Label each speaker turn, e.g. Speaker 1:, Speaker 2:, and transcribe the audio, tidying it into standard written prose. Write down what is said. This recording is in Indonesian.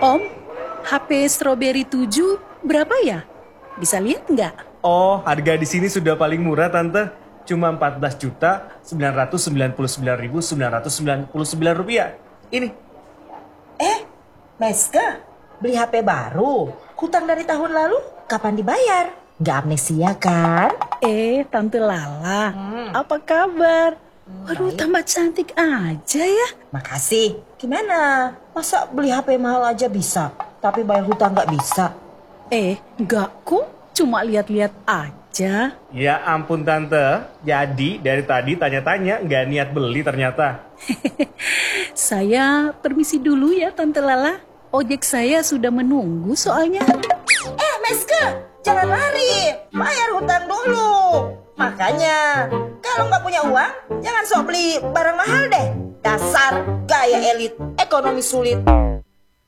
Speaker 1: Om, HP Strawberry 7 berapa ya? Bisa lihat nggak?
Speaker 2: Oh, harga di sini sudah paling murah, Tante. Cuma 14.999.999 rupiah. Ini.
Speaker 3: Meska, beli HP baru. Hutang dari tahun lalu, kapan dibayar? Nggak amnesia kan?
Speaker 1: Tante Lala, apa kabar? Waduh,
Speaker 3: Baik.
Speaker 1: tambah cantik aja ya.
Speaker 3: Makasih. Gimana? Masa beli HP mahal aja bisa, tapi bayar hutang nggak bisa?
Speaker 1: Enggak kok. Cuma lihat-lihat aja.
Speaker 2: Ya ampun, Tante. Jadi dari tadi tanya-tanya nggak niat beli ternyata.
Speaker 1: Saya permisi dulu ya, Tante Lala. Ojek saya sudah menunggu soalnya.
Speaker 3: Meska, jangan lari. Bayar hutang dulu. Makanya, kalau nggak punya uang, jangan sok beli barang mahal deh. Dasar gaya elit, ekonomi sulit.